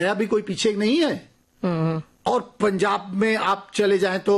भी कोई पीछे नहीं है। और पंजाब में आप चले जाएं तो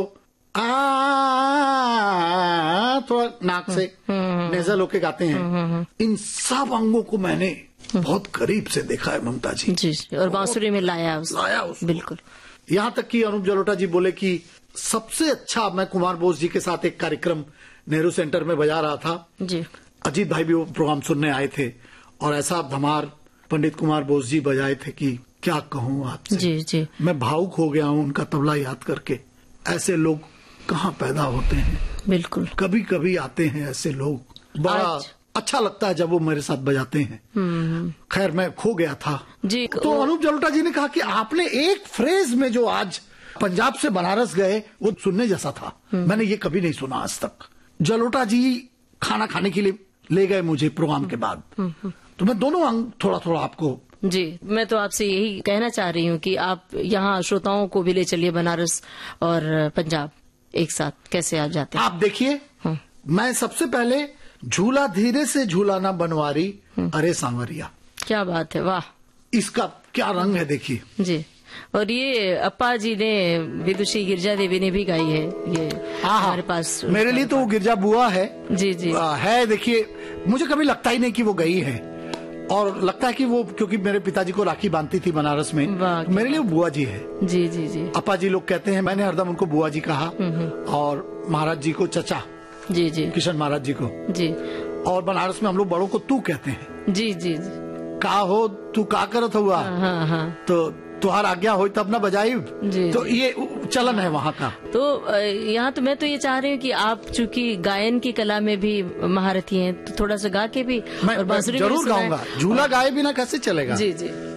थोड़ा नाक से नेजल होके गाते हैं। इन सब अंगों को मैंने बहुत करीब से देखा है ममता जी। जी, और बांसुरी में लाया उसको। बिल्कुल। यहाँ तक कि अनूप जलोटा जी बोले कि सबसे अच्छा, मैं कुमार बोस जी के साथ एक कार्यक्रम नेहरू सेंटर में बजा रहा था जी। अजीत भाई भी वो प्रोग्राम सुनने आए थे और ऐसा धमार पंडित कुमार बोस जी बजाए थे कि क्या कहूँ आपसे। जी जी। मैं भावुक हो गया हूँ उनका तबला याद करके। ऐसे लोग कहाँ पैदा होते हैं। बिल्कुल। कभी कभी आते हैं ऐसे लोग, बड़ा अच्छा लगता है जब वो मेरे साथ बजाते हैं। खैर मैं खो गया था जी। तो अनूप जलोटा जी ने कहा कि आपने एक फ्रेज में जो आज पंजाब से बनारस गए वो सुनने जैसा था। मैंने ये कभी नहीं सुना आज तक। जलोटा जी खाना खाने के लिए ले गए मुझे प्रोग्राम के बाद, तो मैं दोनों अंग थोड़ा थोड़ा आपको। जी, मैं तो आपसे यही कहना चाह रही हूँ कि आप यहाँ श्रोताओं को भी ले चलिए बनारस और पंजाब एक साथ। कैसे आप जाते हैं? आप देखिए, मैं सबसे पहले झूला धीरे से झूलाना बनवारी अरे सांवरिया। क्या बात है, वाह। इसका क्या रंग है देखिए। जी, और ये अप्पा जी ने, विदुषी गिरजा देवी ने भी गाई है ये हमारे पास। मेरे लिए तो वो गिरजा बुआ है। जी जी है। देखिए मुझे कभी लगता ही नहीं कि वो गई है, और लगता है कि वो, क्योंकि मेरे पिताजी को राखी बांधती थी बनारस में, तो मेरे लिए बुआ जी है। जी जी जी। अप्पा जी लोग कहते हैं, मैंने हरदम उनको बुआ जी कहा, और महाराज जी को चचा। जी जी। किशन महाराज जी को जी। और बनारस में हम लोग बड़ों को तू कहते हैं। जी जी जी। का हो तू का करत हुआ। हाँ। तो तुहार आज्ञा हो तब ना बजाई। तो ये चलन है वहाँ का। तो यहाँ तो मैं तो ये चाह रही हूँ कि आप चूंकि गायन की कला में भी महारथी हैं, तो थोड़ा सा गा के भी मैं जरूर गाऊंगा। झूला गाए बिना कैसे चलेगा। जी जी।